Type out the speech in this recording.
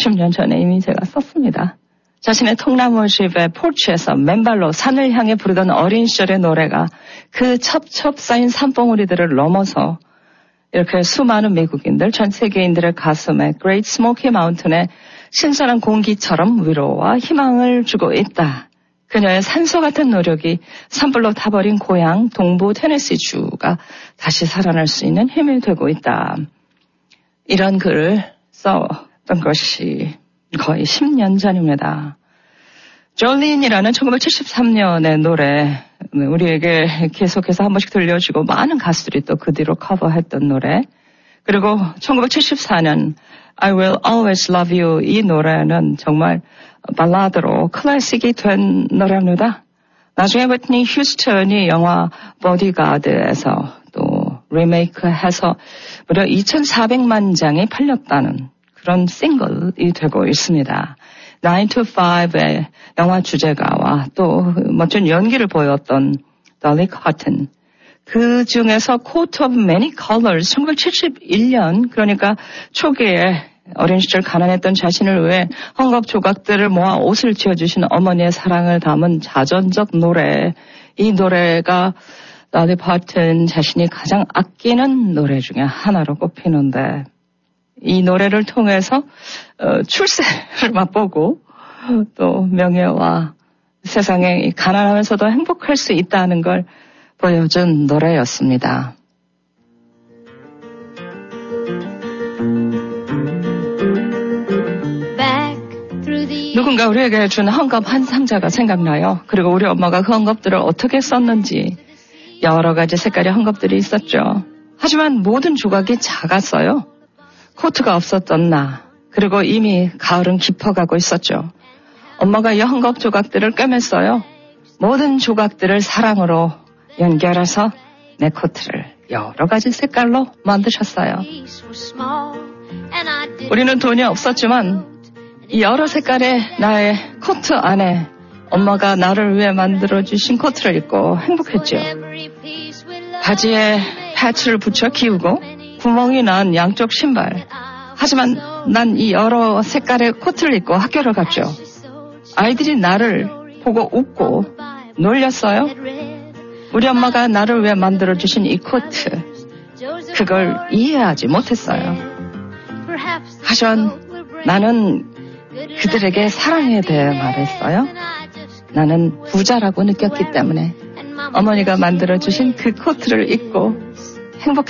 60년 전에 이미 제가 썼습니다. 자신의 통나무 집의 포치에서 맨발로 산을 향해 부르던 어린 시절의 노래가 그 첩첩 쌓인 산봉우리들을 넘어서 이렇게 수많은 미국인들, 전 세계인들의 가슴에 Great Smoky Mountain의 신선한 공기처럼 위로와 희망을 주고 있다. 그녀의 산소 같은 노력이 산불로 타버린 고향 동부 테네시주가 다시 살아날 수 있는 힘이 되고 있다. 이런 글을 썼던 것이 거의 10년 전입니다. 졸린이라는 1973년의 노래, 우리에게 계속해서 한 번씩 들려주고 많은 가수들이 또 그 뒤로 커버했던 노래. 그리고 1974년 I Will Always Love You 이 노래는 정말 발라드로 클래식이 된 노래입니다. 나중에 whitney 휴스턴이 영화 보디가드에서 또 리메이크해서 무려 2,400만 장이 팔렸다는 그런 싱글이 되고 있습니다. 9 to 5의 영화 주제가와 또 멋진 연기를 보였던 Dolly Parton. 그 중에서 Coat of Many Colors 1971년 그러니까 초기에 어린 시절 가난했던 자신을 위해 헝겊 조각들을 모아 옷을 지어주신 어머니의 사랑을 담은 자전적 노래. 이 노래가 Dolly Parton 자신이 가장 아끼는 노래 중에 하나로 꼽히는데 이 노래를 통해서 출세를 맛보고 또 명예와 세상에 가난하면서도 행복할 수 있다는 걸 보여준 노래였습니다. 누군가 우리에게 준 헝겊 한 상자가 생각나요. 그리고 우리 엄마가 그 헝겊들을 어떻게 썼는지 여러 가지 색깔의 헝겊들이 있었죠. 하지만 모든 조각이 작았어요. 코트가 없었던 나, 그리고 이미 가을은 깊어가고 있었죠. 엄마가 이 헝겊 조각들을 꿰맸어요. 모든 조각들을 사랑으로 연결해서 내 코트를 여러 가지 색깔로 만드셨어요. 우리는 돈이 없었지만 이 여러 색깔의 나의 코트 안에 엄마가 나를 위해 만들어주신 코트를 입고 행복했죠. 바지에 패치를 붙여 끼우고 구멍이 난 양쪽 신발. 하지만 난 이 여러 색깔의 코트를 입고 학교를 갔죠. 아이들이 나를 보고 웃고 놀렸어요. 우리 엄마가 나를 위해 만들어주신 이 코트. 그걸 이해하지 못했어요. 하지만 나는 그들에게 사랑에 대해 말했어요. 나는 부자라고 느꼈기 때문에 어머니가 만들어주신 그 코트를 입고 행복했어요.